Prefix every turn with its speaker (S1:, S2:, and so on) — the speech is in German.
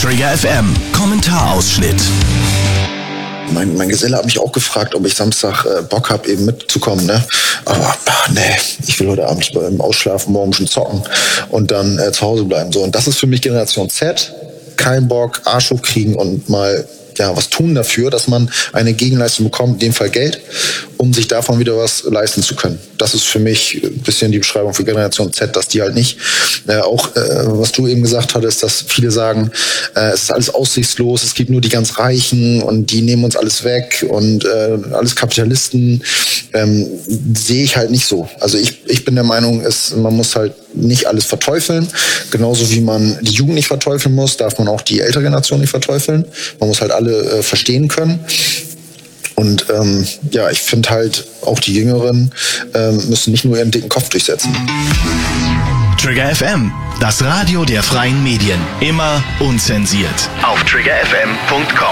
S1: Trigger FM Kommentarausschnitt.
S2: Mein Geselle hat mich auch gefragt, ob ich Samstag Bock habe, eben mitzukommen, ne? Aber nee, ich will heute Abend ausschlafen, morgen schon zocken und dann zu Hause bleiben. So, und das ist für mich Generation Z. Kein Bock, Arsch hochkriegen und mal was tun dafür, dass man eine Gegenleistung bekommt, in dem Fall Geld, um sich davon wieder was leisten zu können. Das ist für mich ein bisschen die Beschreibung für Generation Z, dass die halt nicht, was du eben gesagt hattest, dass viele sagen, es ist alles aussichtslos, es gibt nur die ganz Reichen und die nehmen uns alles weg und alles Kapitalisten, sehe ich halt nicht so. Also ich bin der Meinung, man muss halt nicht alles verteufeln, genauso wie man die Jugend nicht verteufeln muss, darf man auch die ältere Generation nicht verteufeln. Man muss halt alle verstehen können. Und ich finde halt, auch die Jüngeren müssen nicht nur ihren dicken Kopf durchsetzen.
S1: Trigger FM, das Radio der freien Medien. Immer unzensiert. Auf triggerfm.com.